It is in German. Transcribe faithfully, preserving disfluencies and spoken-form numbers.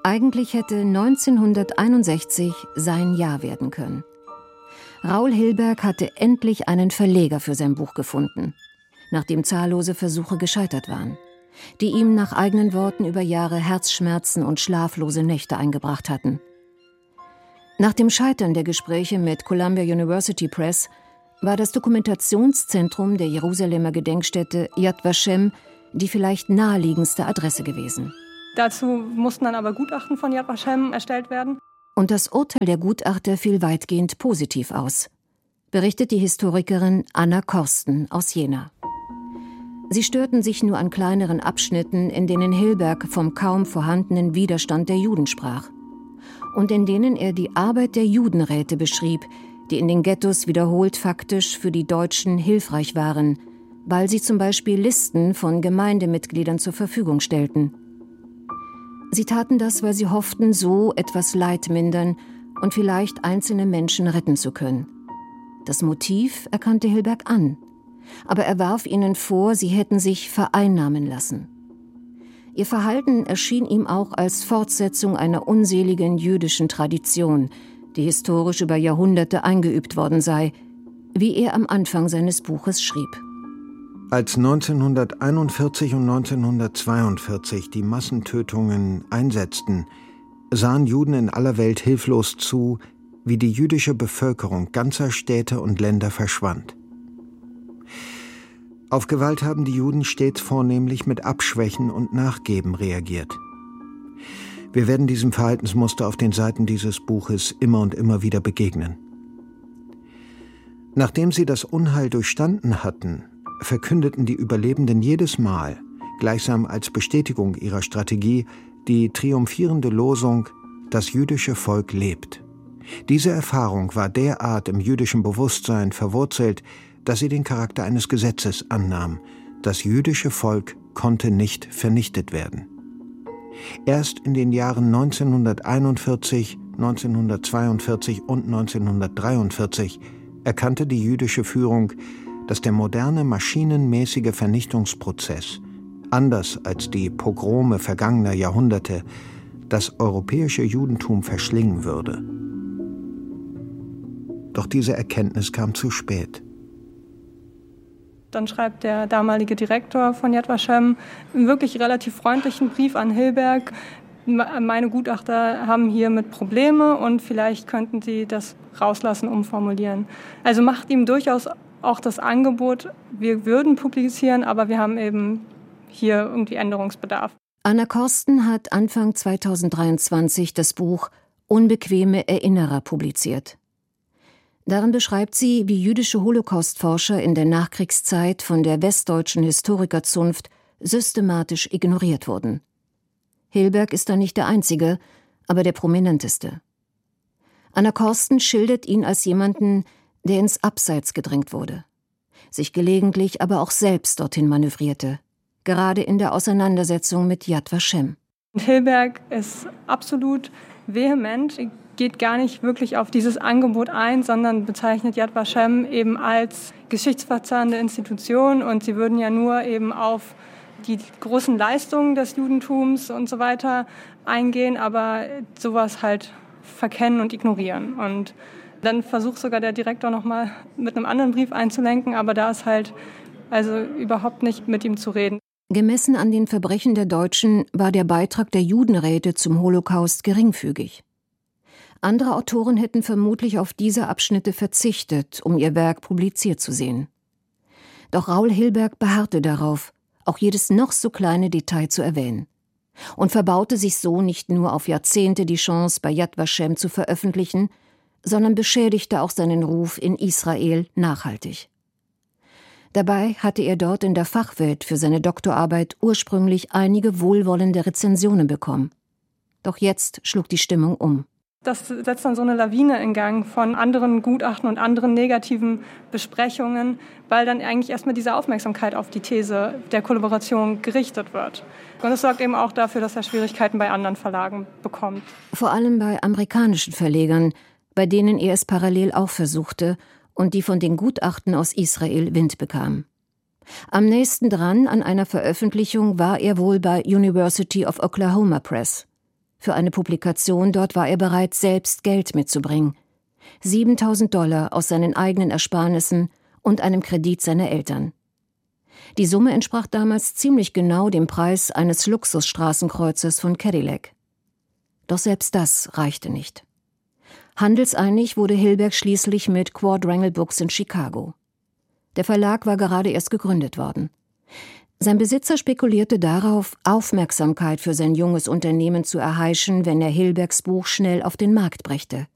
Eigentlich hätte neunzehnhunderteinundsechzig sein Jahr werden können. Raoul Hilberg hatte endlich einen Verleger für sein Buch gefunden, nachdem zahllose Versuche gescheitert waren, die ihm nach eigenen Worten über Jahre Herzschmerzen und schlaflose Nächte eingebracht hatten. Nach dem Scheitern der Gespräche mit Columbia University Press war das Dokumentationszentrum der Jerusalemer Gedenkstätte Yad Vashem die vielleicht naheliegendste Adresse gewesen. Dazu mussten dann aber Gutachten von Yad Vashem erstellt werden. Und das Urteil der Gutachter fiel weitgehend positiv aus, berichtet die Historikerin Anna Korsten aus Jena. Sie störten sich nur an kleineren Abschnitten, in denen Hilberg vom kaum vorhandenen Widerstand der Juden sprach und in denen er die Arbeit der Judenräte beschrieb, die in den Ghettos wiederholt faktisch für die Deutschen hilfreich waren, weil sie zum Beispiel Listen von Gemeindemitgliedern zur Verfügung stellten. Sie taten das, weil sie hofften, so etwas Leid mindern und vielleicht einzelne Menschen retten zu können. Das Motiv erkannte Hilberg an, aber er warf ihnen vor, sie hätten sich vereinnahmen lassen. Ihr Verhalten erschien ihm auch als Fortsetzung einer unseligen jüdischen Tradition, die historisch über Jahrhunderte eingeübt worden sei, wie er am Anfang seines Buches schrieb. Als neunzehnhunderteinundvierzig und neunzehnhundertzweiundvierzig die Massentötungen einsetzten, sahen Juden in aller Welt hilflos zu, wie die jüdische Bevölkerung ganzer Städte und Länder verschwand. Auf Gewalt haben die Juden stets vornehmlich mit Abschwächen und Nachgeben reagiert. Wir werden diesem Verhaltensmuster auf den Seiten dieses Buches immer und immer wieder begegnen. Nachdem sie das Unheil durchstanden hatten, verkündeten die Überlebenden jedes Mal, gleichsam als Bestätigung ihrer Strategie, die triumphierende Losung: Das jüdische Volk lebt. Diese Erfahrung war derart im jüdischen Bewusstsein verwurzelt, dass sie den Charakter eines Gesetzes annahm. Das jüdische Volk konnte nicht vernichtet werden. Erst in den Jahren neunzehnhunderteinundvierzig, neunzehnhundertzweiundvierzig und neunzehnhundertdreiundvierzig erkannte die jüdische Führung, dass der moderne maschinenmäßige Vernichtungsprozess, anders als die Pogrome vergangener Jahrhunderte, das europäische Judentum verschlingen würde. Doch diese Erkenntnis kam zu spät. Dann schreibt der damalige Direktor von Yad Vashem einen wirklich relativ freundlichen Brief an Hilberg. Meine Gutachter haben hiermit Probleme und vielleicht könnten Sie das rauslassen, umformulieren. Also macht ihm durchaus auch das Angebot, wir würden publizieren, aber wir haben eben hier irgendwie Änderungsbedarf. Anna Korsten hat Anfang zweitausenddreiundzwanzig das Buch Unbequeme Erinnerer publiziert. Darin beschreibt sie, wie jüdische Holocaustforscher in der Nachkriegszeit von der westdeutschen Historikerzunft systematisch ignoriert wurden. Hilberg ist da nicht der einzige, aber der prominenteste. Anna Korsten schildert ihn als jemanden, der ins Abseits gedrängt wurde, sich gelegentlich aber auch selbst dorthin manövrierte, gerade in der Auseinandersetzung mit Yad Vashem. Hilberg ist absolut vehement, geht gar nicht wirklich auf dieses Angebot ein, sondern bezeichnet Yad Vashem eben als geschichtsverzerrende Institution und sie würden ja nur eben auf die großen Leistungen des Judentums und so weiter eingehen, aber sowas halt verkennen und ignorieren. Und dann versucht sogar der Direktor nochmal mit einem anderen Brief einzulenken, aber da ist halt also überhaupt nicht mit ihm zu reden. Gemessen an den Verbrechen der Deutschen war der Beitrag der Judenräte zum Holocaust geringfügig. Andere Autoren hätten vermutlich auf diese Abschnitte verzichtet, um ihr Werk publiziert zu sehen. Doch Raoul Hilberg beharrte darauf, auch jedes noch so kleine Detail zu erwähnen, und verbaute sich so nicht nur auf Jahrzehnte die Chance, bei Yad Vashem zu veröffentlichen, sondern beschädigte auch seinen Ruf in Israel nachhaltig. Dabei hatte er dort in der Fachwelt für seine Doktorarbeit ursprünglich einige wohlwollende Rezensionen bekommen. Doch jetzt schlug die Stimmung um. Das setzt dann so eine Lawine in Gang von anderen Gutachten und anderen negativen Besprechungen, weil dann eigentlich erstmal diese Aufmerksamkeit auf die These der Kollaboration gerichtet wird. Und es sorgt eben auch dafür, dass er Schwierigkeiten bei anderen Verlagen bekommt. Vor allem bei amerikanischen Verlegern, bei denen er es parallel auch versuchte und die von den Gutachten aus Israel Wind bekamen. Am nächsten dran an einer Veröffentlichung war er wohl bei University of Oklahoma Press. Für eine Publikation dort war er bereit, selbst Geld mitzubringen. siebentausend Dollar aus seinen eigenen Ersparnissen und einem Kredit seiner Eltern. Die Summe entsprach damals ziemlich genau dem Preis eines Luxusstraßenkreuzes von Cadillac. Doch selbst das reichte nicht. Handelseinig wurde Hilberg schließlich mit Quadrangle Books in Chicago. Der Verlag war gerade erst gegründet worden. Sein Besitzer spekulierte darauf, Aufmerksamkeit für sein junges Unternehmen zu erheischen, wenn er Hilbergs Buch schnell auf den Markt brächte.